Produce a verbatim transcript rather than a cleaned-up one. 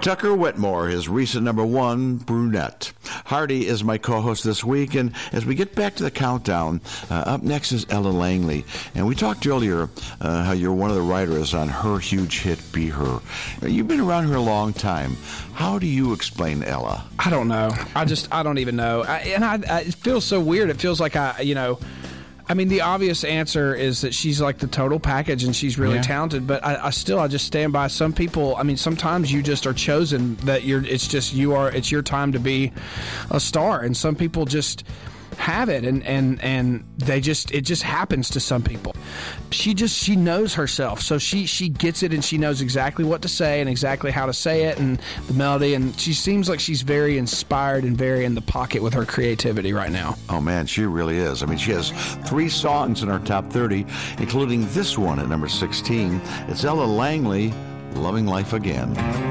Tucker Whitmore, his recent number one, Brunette. Hardy is my co-host this week, and as we get back to the countdown, uh, up next is Ella Langley. And we talked earlier uh, how you're one of the writers on her huge hit, Be Her. You've been around her a long time. How do you explain Ella? I don't know. I just, I don't even know. I, and I, I, it feels so weird. It feels like I, you know, I mean, the obvious answer is that she's like the total package and she's really yeah. talented, but I, I still, I just stand by some people. I mean, sometimes you just are chosen that you're, it's just, you are, it's your time to be a star. And some people just have it and, and, and they just, it just happens to some people. She just, she knows herself. So she, she gets it and she knows exactly what to say and exactly how to say it and the melody. And she seems like she's very inspired and very in the pocket with her creativity right now. Oh man, she really is. I mean, she has three songs in our top thirty, including this one at number sixteen. It's Ella Langley, Loving Life Again.